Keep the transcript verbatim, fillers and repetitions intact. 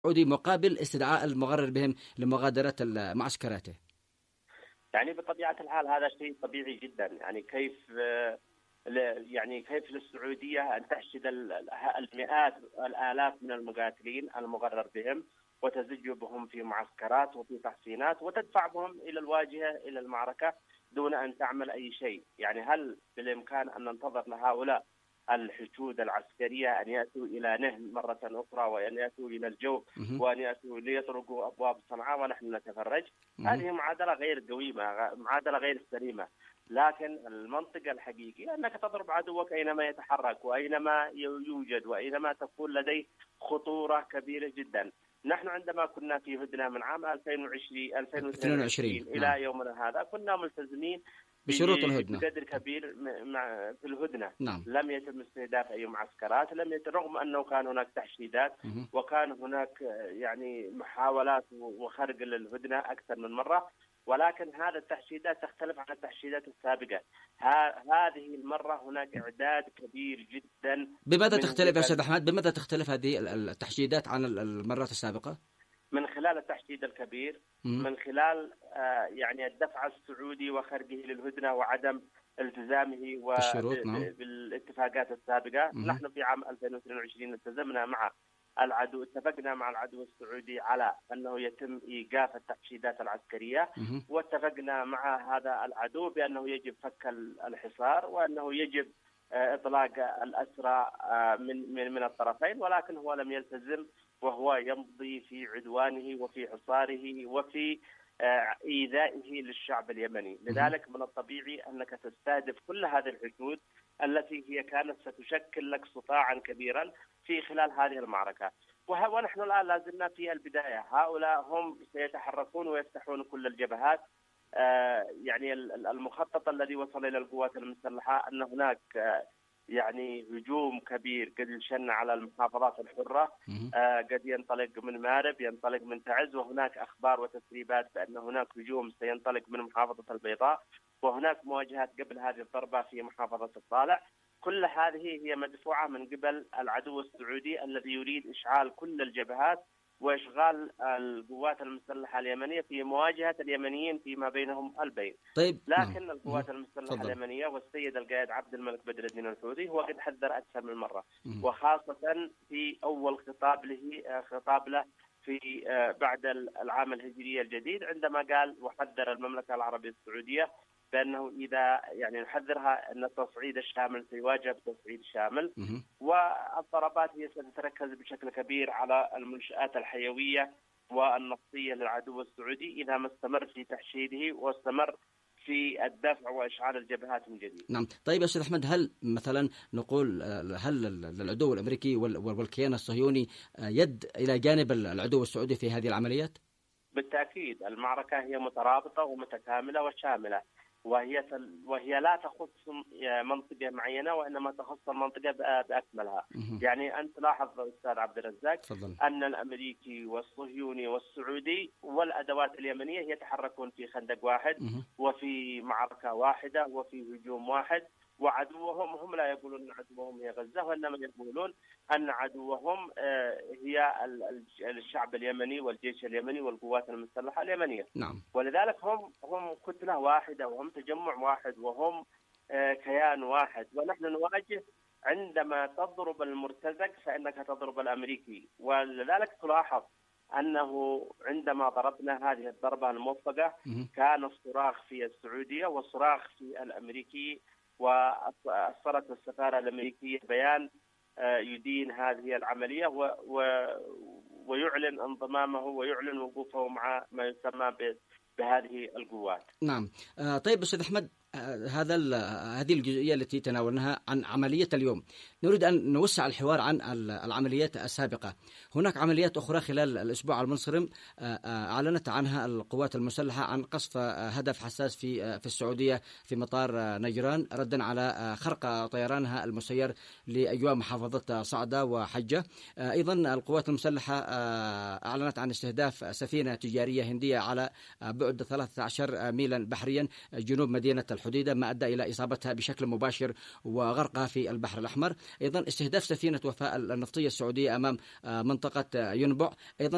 السعودي مقابل استدعاء المغرر بهم لمغادرة معسكراته؟ يعني بطبيعة الحال هذا شيء طبيعي جدا. يعني كيف يعني كيف للسعودية أن تحشد المئات الآلاف من المقاتلين المغرر بهم وتزج بهم في معسكرات وفي تحصينات وتدفع بهم إلى الواجهة إلى المعركة دون أن تعمل أي شيء؟ يعني هل بالإمكان أن ننتظر لهؤلاء الحشود العسكرية أن يأتوا إلى نهل مرة أخرى وأن يأتوا إلى الجو وأن يأتوا ليطرقوا أبواب صنعاء ونحن نتفرج؟ هذه معادلة غير قويمة، معادلة غير سليمة. لكن المنطقة الحقيقية أنك تضرب عدوك أينما يتحرك وأينما يوجد وأينما تكون لديه خطورة كبيرة جدا. نحن عندما كنا في هدنة من عام ألفين وعشرين ألفين واثنين وعشرين إلى نعم. يومنا هذا كنا ملتزمين بشروط الهدنة بقدر كبير في الهدنة. نعم. لم يتم استهداف أي معسكرات، لم يتم، رغم أنه كان هناك تحشيدات مه. وكان هناك يعني محاولات وخرق للهدنة أكثر من مرة، ولكن هذا التحشيدات تختلف عن التحشيدات السابقة. هذه المرة هناك إعداد كبير جدا. بماذا تختلف يا أستاذ أحمد؟ بماذا تختلف هذه التحشيدات عن المرات السابقة؟ من خلال التحشيد الكبير، م- من خلال آه يعني الدفع السعودي وخرقه للهدنة وعدم التزامه بالاتفاقات السابقة. م- نحن في عام ألفين واثنين وعشرين التزمنا مع العدو، اتفقنا مع العدو السعودي على أنه يتم إيقاف التحشيدات العسكرية، م- واتفقنا مع هذا العدو بأنه يجب فك الحصار وأنه يجب إطلاق الأسرى من من من الطرفين، ولكن هو لم يلتزم وهو يمضي في عدوانه وفي حصاره وفي إيذائه للشعب اليمني. لذلك من الطبيعي أنك تستهدف كل هذه الحشود التي هي كانت ستشكل لك صراعا كبيرا في خلال هذه المعركة. ونحن الآن لازلنا في البداية. هؤلاء هم سيتحركون ويفتحون كل الجبهات. آه يعني المخطط الذي وصل إلى القوات المسلحة أن هناك آه يعني هجوم كبير قد يشن على المحافظات الحرة، آه قد ينطلق من مارب، ينطلق من تعز، وهناك أخبار وتسريبات بأن هناك هجوم سينطلق من محافظة البيضاء، وهناك مواجهات قبل هذه الضربة في محافظة الطالع. كل هذه هي مدفوعة من قبل العدو السعودي الذي يريد إشعال كل الجبهات وإشغال القوات المسلحة اليمنية في مواجهة اليمنيين فيما بينهم البين. طيب. لكن نعم. القوات المسلحة فضل. اليمنية والسيد القائد عبد الملك بدر الدين الحوثي هو قد حذر أكثر من مرة، وخاصة في أول خطاب له خطاب له في بعد العام الهجري الجديد، عندما قال وحذر المملكة العربية السعودية بأنه إذا يعني نحذرها أن التصعيد الشامل سيواجه بتصعيد شامل، والضربات هي ستتركز بشكل كبير على المنشآت الحيوية والنفطية للعدو السعودي إذا ما استمر في تحشيده واستمر في الدفع وإشعال الجبهات من جديد. نعم. طيب يا أستاذ أحمد، هل مثلا نقول هل العدو الأمريكي والكيان الصهيوني يد إلى جانب العدو السعودي في هذه العمليات؟ بالتأكيد المعركة هي مترابطة ومتكاملة وشاملة، وهي وهي لا تخص منطقة معينة وإنما تخص المنطقة بأكملها. يعني أنت لاحظ أستاذ عبد الرزاق فضل. أن الأمريكي والصهيوني والسعودي والأدوات اليمنية يتحركون في خندق واحد وفي معركة واحدة وفي هجوم واحد، وعدوهم هم لا يقولون أن عدوهم هي غزة، وإنما يقولون أن عدوهم هي الشعب اليمني والجيش اليمني والقوات المسلحة اليمنية. نعم. ولذلك هم هم كتلة واحدة وهم تجمع واحد وهم كيان واحد، ونحن نواجه عندما تضرب المرتزق فإنك تضرب الأمريكي. ولذلك تلاحظ أنه عندما ضربنا هذه الضربة الموفقة كان الصراخ في السعودية والصراخ في الأمريكي، وأصدرت السفارة الأمريكية بيان يدين هذه العملية ويعلن انضمامه ويعلن وقوفه مع ما يسمى بهذه القوات. نعم. طيب أستاذ أحمد، هذا هذه الجزئية التي تناولناها عن عملية اليوم، نريد أن نوسع الحوار عن العمليات السابقة. هناك عمليات أخرى خلال الأسبوع المنصرم أعلنت عنها القوات المسلحة عن قصف هدف حساس في في السعودية في مطار نجران، ردا على خرق طيرانها المسير لأجواء محافظة صعدة وحجة. أيضا القوات المسلحة أعلنت عن استهداف سفينة تجارية هندية على بعد ثلاثة عشر ميلا بحريا جنوب مدينة الحديدة، ما أدى إلى إصابتها بشكل مباشر وغرقها في البحر الأحمر. أيضا استهداف سفينة وفاء النفطية السعودية أمام منطقة ينبع. أيضا